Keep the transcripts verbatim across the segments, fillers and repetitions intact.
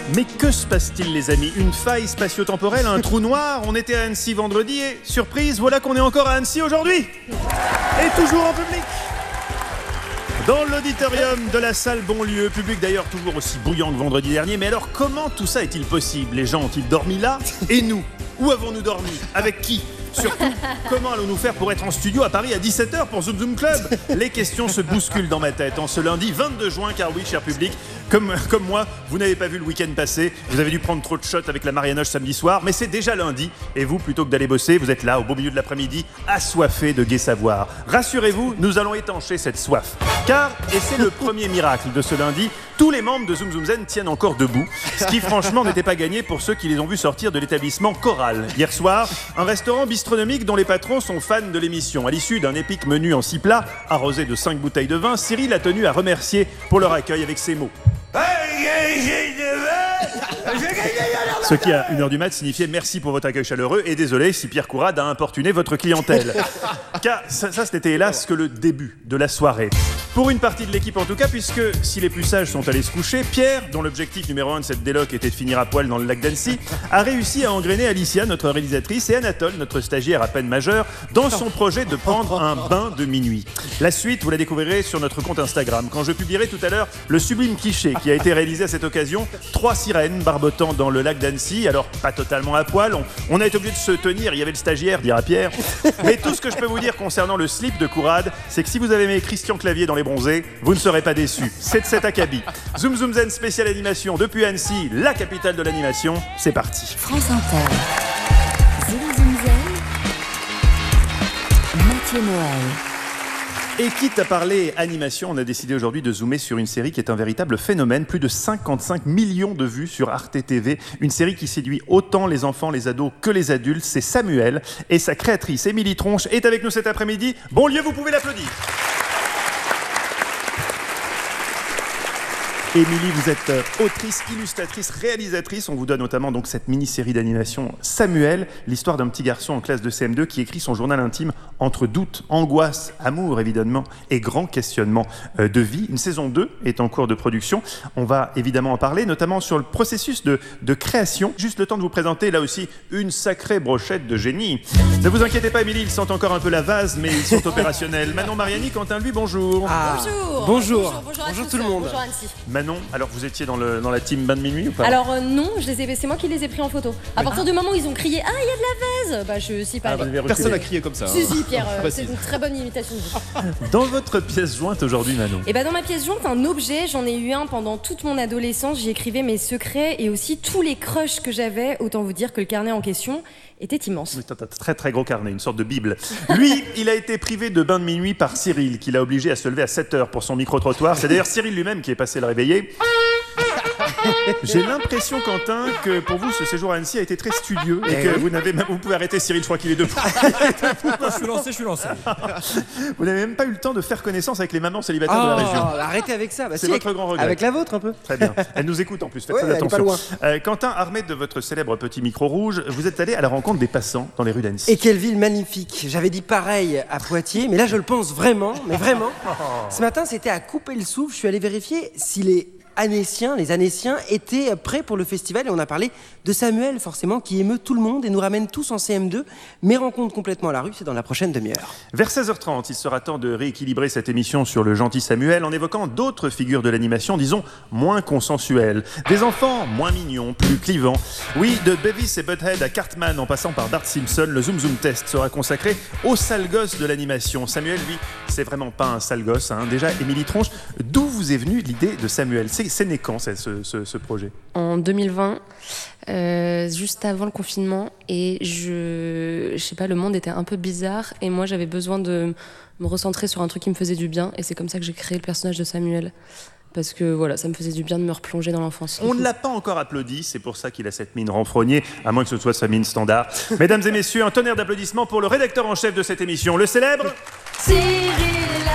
Mais que se passe-t-il les amis? Une faille spatio-temporelle, un trou noir? On était à Annecy vendredi et, surprise, voilà qu'on est encore à Annecy aujourd'hui. Et toujours en public. Dans l'auditorium de la salle Bonlieu, public d'ailleurs toujours aussi bouillant que vendredi dernier. Mais alors comment tout ça est-il possible? Les gens ont-ils dormi là? Et nous? Où avons-nous dormi? Avec qui? Surtout, comment allons-nous faire pour être en studio à Paris à dix-sept heures pour Zoom Zoom Club? Les questions se bousculent dans ma tête en ce lundi vingt-deux juin, car oui, cher public, comme, comme moi, vous n'avez pas vu le week-end passé, vous avez dû prendre trop de shots avec la Marianoche samedi soir, mais c'est déjà lundi, et vous, plutôt que d'aller bosser, vous êtes là, au beau milieu de l'après-midi, assoiffés de gai savoir. Rassurez-vous, nous allons étancher cette soif. Car, et c'est le premier miracle de ce lundi, tous les membres de Zoom Zoom Zen tiennent encore debout, ce qui franchement n'était pas gagné pour ceux qui les ont vus sortir de l'établissement Choral. Hier soir, un restaurant bistronomique dont les patrons sont fans de l'émission. À l'issue d'un épique menu en six plats, arrosé de cinq bouteilles de vin, Cyril a tenu à remercier pour leur accueil avec ces mots. Ce qui, à une heure du mat, signifiait merci pour votre accueil chaleureux et désolé si Pierre Courade a importuné votre clientèle. Car ça, ça c'était hélas que le début de la soirée. Pour une partie de l'équipe en tout cas, puisque si les plus sages sont allés se coucher, Pierre, dont l'objectif numéro un de cette déloc était de finir à poil dans le lac d'Annecy, a réussi à engrainer Alicia, notre réalisatrice, et Anatole, notre stagiaire à peine majeur, dans son projet de prendre un bain de minuit. La suite, vous la découvrirez sur notre compte Instagram, quand je publierai tout à l'heure le sublime cliché qui a été réalisé à cette occasion. Trois sirènes barbotant dans le lac d'Annecy, alors pas totalement à poil, on, on a été obligé de se tenir, il y avait le stagiaire, dira Pierre. Mais tout ce que je peux vous dire concernant le slip de Courade, c'est que si vous avez aimé Christian Clavier dans Les Bronzés, vous ne serez pas déçus. C'est de cet acabit. Zoom Zoom Zen spécial animation depuis Annecy, la capitale de l'animation, c'est parti. France Inter. Zoom Zoom Zen. Mathieu Noël. Et quitte à parler animation, on a décidé aujourd'hui de zoomer sur une série qui est un véritable phénomène. Plus de cinquante-cinq millions de vues sur Arte T V. Une série qui séduit autant les enfants, les ados que les adultes. C'est Samuel. Et sa créatrice, Émilie Tronche, est avec nous cet après-midi. Bonlieu, vous pouvez l'applaudir. Émilie, vous êtes autrice, illustratrice, réalisatrice. On vous donne notamment donc cette mini-série d'animation Samuel, l'histoire d'un petit garçon en classe de C M deux qui écrit son journal intime entre doute, angoisse, amour évidemment et grands questionnements de vie. Une saison deux est en cours de production. On va évidemment en parler, notamment sur le processus de, de création. Juste le temps de vous présenter là aussi une sacrée brochette de génie. Ne vous inquiétez pas Émilie, ils sentent encore un peu la vase, mais ils sont opérationnels. Manon Mariani, Quentin lui, bonjour. Ah. Bonjour. Bonjour. Bonjour, bonjour, Bonjour tous. tout le monde. Bonjour Annecy. Manon, alors vous étiez dans, le, dans la team bain de minuit ou pas? Alors euh, non, je les ai, c'est moi qui les ai pris en photo. À partir du moment où ils ont crié « Ah, il y a de la vase !» Bah je suis pas Ah, allée. vous avez reçu Personne n'a les- crié comme ça. Si, hein. si, Pierre, euh, Précise. c'est une très bonne imitation de vous. Dans votre pièce jointe aujourd'hui, Manon. Et bah dans ma pièce jointe, un objet, j'en ai eu un pendant toute mon adolescence. J'y écrivais mes secrets et aussi tous les crushs que j'avais. Autant vous dire que le carnet en question était immense. Oui, c'est un très très gros carnet, une sorte de bible. Lui, il a été privé de bain de minuit par Cyril, qui l'a obligé à se lever à sept heures pour son micro-trottoir. C'est d'ailleurs Cyril lui-même qui est passé le réveiller. J'ai l'impression, Quentin, que pour vous, ce séjour à Annecy a été très studieux et que vous n'avez même... Vous pouvez arrêter Cyril, je crois qu'il est debout. Je suis lancé, je suis lancé. Vous n'avez même pas eu le temps de faire connaissance avec les mamans célibataires de la région. Arrêtez avec ça. Bah, C'est si, votre avec- grand regret. Avec la vôtre un peu. Très bien. Elle nous écoute en plus, faites Ouais, très elle est attention. pas loin. Euh, Quentin, armé de votre célèbre petit micro rouge, vous êtes allé à la rencontre des passants dans les rues d'Annecy. Et quelle ville magnifique. J'avais dit pareil à Poitiers, mais là je le pense vraiment, mais vraiment. Ce matin, c'était à couper le souffle. Je suis allé vérifier si les Annéciens, les Annéciens étaient prêts pour le festival et on a parlé de Samuel, forcément, qui émeut tout le monde et nous ramène tous en C M deux. Mes rencontres complètement à la rue, c'est dans la prochaine demi-heure. Vers seize heures trente, il sera temps de rééquilibrer cette émission sur le gentil Samuel en évoquant d'autres figures de l'animation, disons, moins consensuelles. Des enfants moins mignons, plus clivants. Oui, de Beavis et Butthead à Cartman en passant par Bart Simpson, le Zoom Zoom Test sera consacré au sale gosse de l'animation. Samuel, lui, c'est vraiment pas un sale gosse. Hein. Déjà, Émilie Tronche, d'où vous est venue l'idée de Samuel? C'est, c'est né quand, ce, ce, ce projet? En deux mille vingt, euh, juste avant le confinement, et je, je sais pas, le monde était un peu bizarre et moi j'avais besoin de me recentrer sur un truc qui me faisait du bien et c'est comme ça que j'ai créé le personnage de Samuel. Parce que voilà, ça me faisait du bien de me replonger dans l'enfance. On ne l'a pas encore applaudi, c'est pour ça qu'il a cette mine renfrognée, à moins que ce soit sa mine standard. Mesdames et messieurs, un tonnerre d'applaudissements pour le rédacteur en chef de cette émission, le célèbre Cyril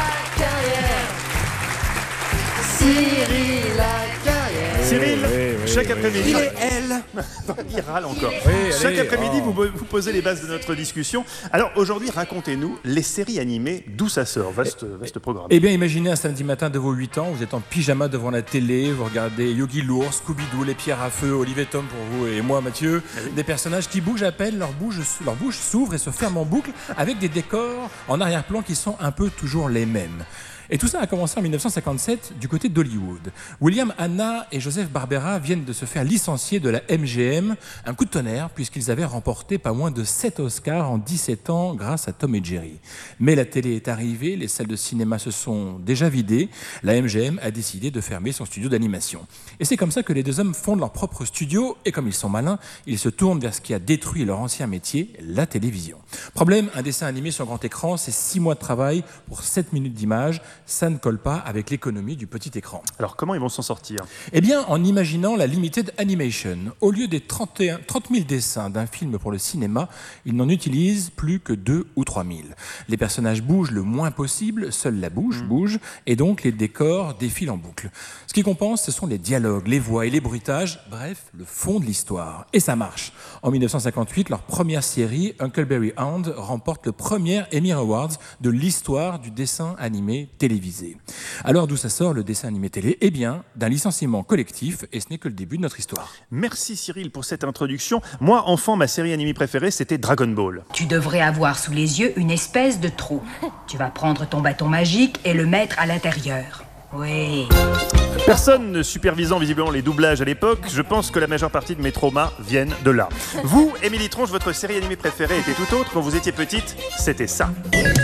Lacarrière. Cyril Lacarrière. Cyril, Chaque après-midi. Il est elle. Il râle encore. Oui, Chaque allez, après-midi, oh. vous, vous posez les bases de notre discussion. Alors aujourd'hui, racontez-nous les séries animées d'où ça sort. Vaste, vaste programme. Eh bien, imaginez un samedi matin de vos huit ans, vous êtes en pyjama devant la télé, vous regardez Yogi Lourd, Scooby-Doo, Les Pierres à Feu, Olivier Tom pour vous et moi, Mathieu. Ah oui. Des personnages qui bougent à peine, leur bouche, leur bouche s'ouvre et se ferme en boucle avec des décors en arrière-plan qui sont un peu toujours les mêmes. Et tout ça a commencé en mille neuf cent cinquante-sept du côté d'Hollywood. William Hanna et Joseph Barbera viennent de se faire licencier de la M G M, un coup de tonnerre puisqu'ils avaient remporté pas moins de sept Oscars en dix-sept ans grâce à Tom et Jerry. Mais la télé est arrivée, les salles de cinéma se sont déjà vidées, la M G M a décidé de fermer son studio d'animation. Et c'est comme ça que les deux hommes fondent leur propre studio et comme ils sont malins, ils se tournent vers ce qui a détruit leur ancien métier, la télévision. Problème, un dessin animé sur grand écran, c'est six mois de travail pour sept minutes d'image. Ça ne colle pas avec l'économie du petit écran. Alors comment ils vont s'en sortir? Eh bien, en imaginant la limited animation. Au lieu des trente et un, trente mille dessins d'un film pour le cinéma, ils n'en utilisent plus que deux ou trois mille. Les personnages bougent le moins possible, seule la bouche mmh. bouge, et donc les décors défilent en boucle. Ce qui compense, ce sont les dialogues, les voix et les bruitages, bref, le fond de l'histoire. Et ça marche. En mille neuf cent cinquante-huit, leur première série, Huckleberry Hound, remporte le premier Emmy Awards de l'histoire du dessin animé télévisé. Alors d'où ça sort le dessin animé télé? Eh bien, d'un licenciement collectif, et ce n'est que le début de notre histoire. Merci Cyril pour cette introduction. Moi, enfant, ma série animée préférée, c'était Dragon Ball. Tu devrais avoir sous les yeux une espèce de trou. Tu vas prendre ton bâton magique et le mettre à l'intérieur. Oui. Personne ne supervisant visiblement les doublages à l'époque, je pense que la majeure partie de mes traumas viennent de là. Vous, Émilie Tronche, votre série animée préférée était tout autre. Quand vous étiez petite, c'était ça.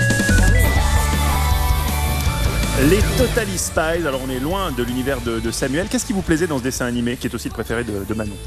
Les Totally Spies, alors on est loin de l'univers de, de Samuel. Qu'est-ce qui vous plaisait dans ce dessin animé, qui est aussi le préféré de, de Manon?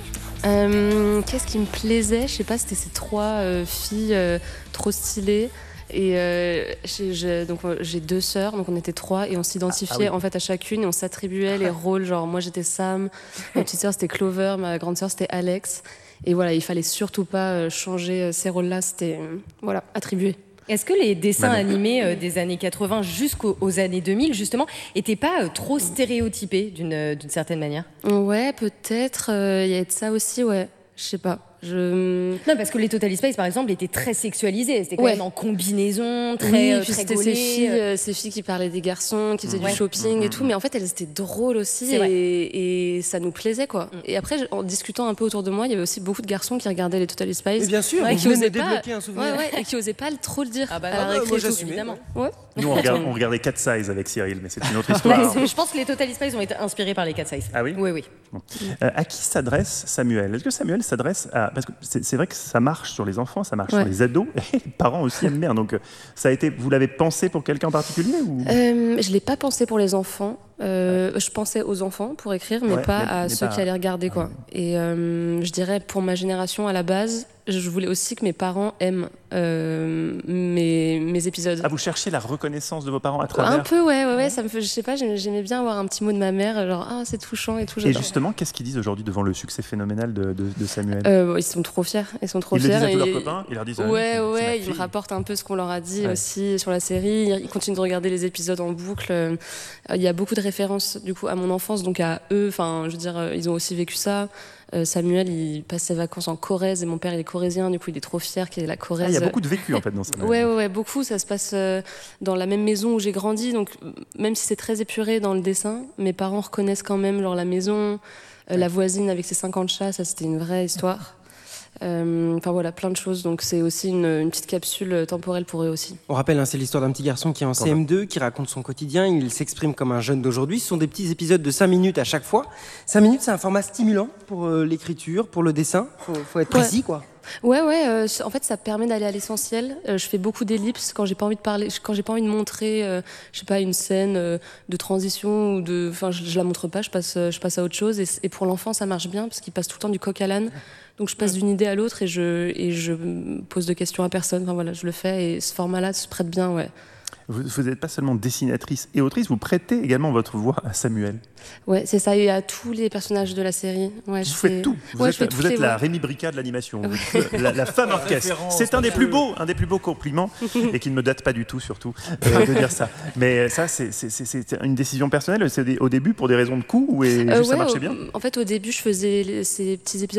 euh, Qu'est-ce qui me plaisait? Je sais pas, c'était ces trois euh, filles euh, trop stylées. Et euh, j'ai, j'ai, donc, j'ai deux sœurs, donc on était trois, et on s'identifiait ah, ah oui. en fait à chacune, et on s'attribuait les rôles. Genre, moi j'étais Sam, ma petite sœur c'était Clover, ma grande sœur c'était Alex. Et voilà, il fallait surtout pas changer ces rôles-là, c'était euh, voilà, attribué. Est-ce que les dessins animés euh, des années quatre-vingts jusqu'aux aux années deux mille, justement, étaient pas euh, trop stéréotypés d'une, euh, d'une certaine manière? Ouais, peut-être. Il euh, y a de ça aussi, ouais. Je sais pas. Je... Non, parce que les Totally Spies, par exemple, étaient très sexualisés. C'était quand ouais. même en combinaison, très, oui, euh, puis très c'était gaulé. Ces filles, euh, ces filles qui parlaient des garçons, qui faisaient ouais. du shopping mmh. et tout. Mais en fait, elles étaient drôles aussi et, et ça nous plaisait, quoi. Mmh. Et après, en discutant un peu autour de moi, il y avait aussi beaucoup de garçons qui regardaient les Totally Spies. Mais bien sûr, ouais, qui osaient pas, un souvenir. Ouais, ouais, et qui osaient pas trop le dire. Ah bah à la non, récré, moi, tout, évidemment. Ouais. Nous, on, regarde, on regardait Cat Size avec Cyril, mais c'est une autre histoire. Ouais, je pense que les Totally Spies ont été inspirés par les Cat Size. Ah oui? Oui, oui. Bon. Euh, à qui s'adresse Samuel? Est-ce que Samuel s'adresse à... Parce que c'est, c'est vrai que ça marche sur les enfants, ça marche ouais. sur les ados, et les parents aussi aiment bien. Donc, ça a été... vous l'avez pensé pour quelqu'un en particulier ou... euh, Je ne l'ai pas pensé pour les enfants. Euh, je pensais aux enfants pour écrire, mais ouais, pas mais, à mais ceux pas... qui allaient regarder, quoi. Ah, et euh, je dirais, pour ma génération, à la base, je voulais aussi que mes parents aiment euh, mes, mes épisodes. Ah, vous cherchiez la reconnaissance de vos parents à travers? Un peu, ouais, ouais, ouais. Ça me fait, je sais pas, j'aimais bien avoir un petit mot de ma mère, genre, ah, c'est touchant et tout. Et justement, qu'est-ce qu'ils disent aujourd'hui devant le succès phénoménal de, de, de Samuel? euh, Ils sont trop fiers. Ils sont trop ils fiers. Ils le disent à tous et... leurs copains? Ils leur disent ouais, ah, ouais, ils me rapportent un peu ce qu'on leur a dit ouais. aussi sur la série. Ils continuent de regarder les épisodes en boucle. Il y a beaucoup de références, du coup, à mon enfance, donc à eux. Enfin, je veux dire, ils ont aussi vécu ça. Euh, Samuel, il passe ses vacances en Corrèze et mon père, il est corrézien, du coup, il est trop fier qu'il y ait la Corrèze. Ah, il y a beaucoup de vécu en fait dans ça. ouais, ouais, ouais, beaucoup. Ça se passe euh, dans la même maison où j'ai grandi, donc même si c'est très épuré dans le dessin, mes parents reconnaissent quand même genre la maison, euh, ouais. la voisine avec ses cinquante chats, ça c'était une vraie histoire. Enfin euh, voilà, plein de choses. Donc c'est aussi une, une petite capsule temporelle pour eux aussi. On rappelle, hein, c'est l'histoire d'un petit garçon qui est en C M deux, qui raconte son quotidien. Il s'exprime comme un jeune d'aujourd'hui. Ce sont des petits épisodes de cinq minutes à chaque fois. cinq minutes, c'est un format stimulant pour euh, l'écriture, pour le dessin. Faut, faut être précis, ouais. quoi. Ouais, ouais. Euh, en fait, ça permet d'aller à l'essentiel. Euh, je fais beaucoup d'ellipses quand j'ai pas envie de parler, quand j'ai pas envie de montrer, euh, je sais pas, une scène euh, de transition ou de, enfin, je, je la montre pas. Je passe, je passe à autre chose. Et, et pour l'enfant, ça marche bien parce qu'il passe tout le temps du coq à l'âne. Donc je passe d'une idée à l'autre et je et je pose de questions à personne. Enfin voilà, je le fais et ce format-là se prête bien, ouais. vous n'êtes pas seulement dessinatrice et autrice, vous prêtez également votre voix à Samuel. Ouais, c'est ça, et à tous les personnages de la série. Ouais, Vous je faites fais... tout. Vous Ouais, êtes, je fais vous toutes êtes les la voix. Rémi Bricard de l'animation, la, la femme orchestre. référence, C'est un des monsieur. plus beaux, un des plus beaux compliments, et qui ne me date pas du tout, surtout, euh, de dire ça. Mais ça, c'est, c'est, c'est, c'est une décision personnelle. C'est des- au début pour des raisons de coût ou et Euh, juste ça ouais, marchait au- bien. En fait, au début, je faisais les- ces petits épisodes